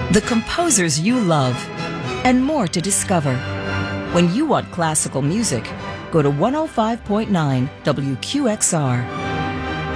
the composers you love, and more to discover. When you want classical music, go to 105.9 WQXR.